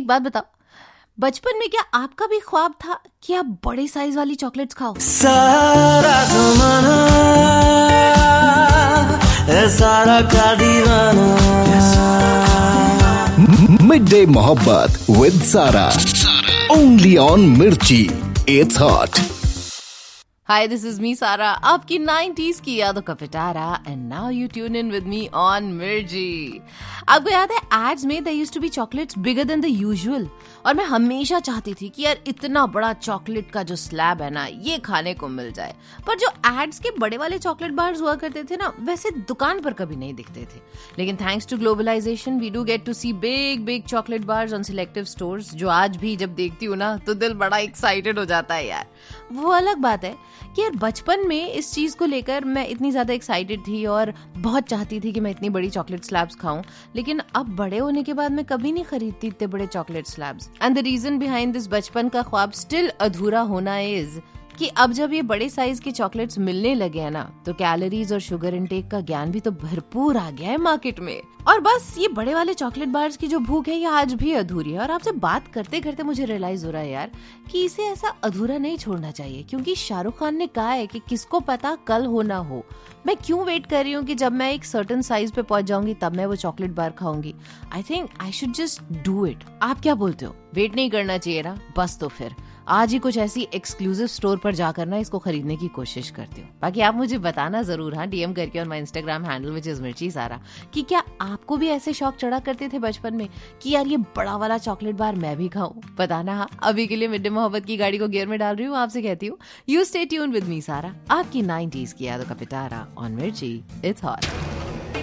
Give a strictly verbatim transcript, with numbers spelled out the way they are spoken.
बात बताओ, बचपन में क्या आपका भी ख्वाब था कि आप बड़े साइज वाली चॉकलेट्स खाओ? सारा ज़माना है सारा का दीवाना। मिड-डे मोहब्बत विद सारा, ओनली ऑन मिर्ची, it's hot. Hi, this is me, Sara, आपकी नाइंटीज़ की यादों का पिटारा, and now you tune in with me on मिर्ची। आपको याद है एड्स में there used to be chocolates bigger than the usual, और मैं हमेशा चाहती थी कि यार इतना बड़ा चॉकलेट का जो स्लैब है ना, ये खाने को मिल जाए। पर जो एड्स के बड़े वाले चॉकलेट बार्स हुआ करते थे ना, वैसे दुकान पर कभी नहीं दिखते थे। लेकिन thanks to globalisation we do get to C big big chocolate bars on selective stores, जो आज भी जब देखती हूँ ना तो दिल बड़ा एक्साइटेड हो जाता है यार। वो अलग बात है कि यार बचपन में इस चीज को लेकर मैं इतनी ज्यादा एक्साइटेड थी और बहुत चाहती थी कि मैं इतनी बड़ी चॉकलेट स्लैब्स खाऊं, लेकिन अब बड़े होने के बाद मैं कभी नहीं खरीदती इतने बड़े chocolate slabs. And the reason behind this बचपन का ख्वाब स्टिल अधूरा होना इज कि अब जब ये बड़े साइज के चॉकलेट्स मिलने लगे हैं ना, तो कैलोरीज और शुगर इनटेक का ज्ञान भी तो भरपूर आ गया है मार्केट में। और बस ये बड़े वाले चॉकलेट बार्स की जो भूख है ये आज भी अधूरी है। और आपसे बात करते करते मुझे रियलाइज हो रहा है यार कि इसे ऐसा अधूरा नहीं छोड़ना चाहिए, क्योंकि शाहरुख खान ने कहा है कि किसको पता कल हो ना हो। मैं क्यों वेट कर रही हूँ कि जब मैं एक सर्टेन साइज पे पहुंच जाऊंगी तब मैं वो चॉकलेट बार खाऊंगी। I think I should just do it. आप क्या बोलते हो? वेट नहीं करना चाहिए ना? बस तो फिर आज ही कुछ ऐसी एक्सक्लूसिव स्टोर पर जाकर ना इसको खरीदने की कोशिश करती हूँ। बाकी आप मुझे बताना जरूर, हाँ, डीएम करके on my Instagram handle which is मिर्ची सारा, कि क्या आपको भी ऐसे शौक चढ़ा करते थे बचपन में कि यार ये बड़ा वाला चॉकलेट बार मैं भी खाऊं? बताना। हाँ, अभी के लिए मिड-डे मोहब्बत की गाड़ी को गियर में डाल रही हूँ, आपसे कहती हूँ you stay tune with me सारा, आपकी नाइंटीज़ की यादों का पिटारा ऑन मिर्ची, इट्स हॉट।